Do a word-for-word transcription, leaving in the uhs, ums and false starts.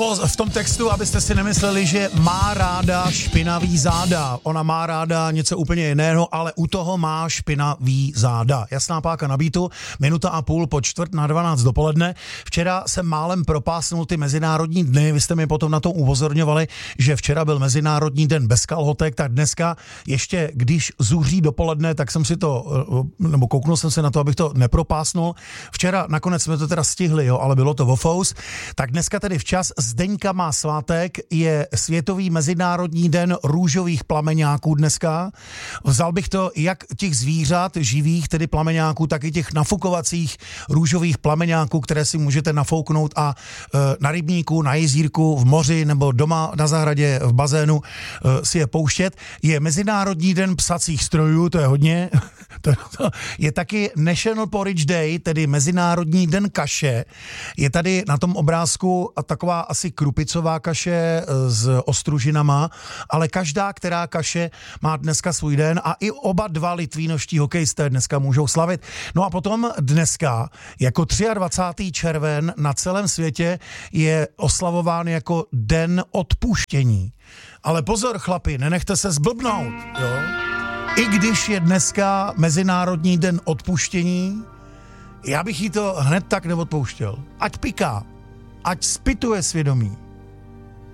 slovo v tom textu, abyste si nemysleli, že má ráda špinavý záda. Ona má ráda něco úplně jiného, ale u toho má špinavý záda. Jasná páka na beatu, minuta a půl po čtvrt na dvanáct dopoledne. Včera jsem málem propásnul ty mezinárodní dny, vy jste mi potom na to upozorňovali, že včera byl mezinárodní den bez kalhotek, tak dneska ještě, když zuří dopoledne, tak jsem si to, nebo kouknul jsem se na to, abych to nepropásnul. Včera nakonec jsme to teda stihli, jo, ale bylo to vofous. Tak dneska tedy včas, Zdeňka má svátek, je Světový mezinárodní den růžových plameňáků dneska. Vzal bych to jak těch zvířat živých, tedy plameňáků, tak i těch nafukovacích růžových plameňáků, které si můžete nafouknout a e, na rybníku, na jezírku, v moři nebo doma na zahradě, v bazénu e, si je pouštět. Je Mezinárodní den psacích strojů, to je hodně. to, to, je taky National Porridge Day, tedy Mezinárodní den kaše. Je tady na tom obrázku taková asi krupicová kaše s ostružinama, ale každá, která kaše má dneska svůj den a i oba dva litvínovští hokejisté dneska můžou slavit. No a potom dneska jako dvacátého třetího červen na celém světě je oslavován jako den odpuštění. Ale pozor chlapi, nenechte se zblbnout, jo? I když je dneska Mezinárodní den odpuštění, já bych jí to hned tak neodpouštěl. Ať piká, ať zpytuje svědomí.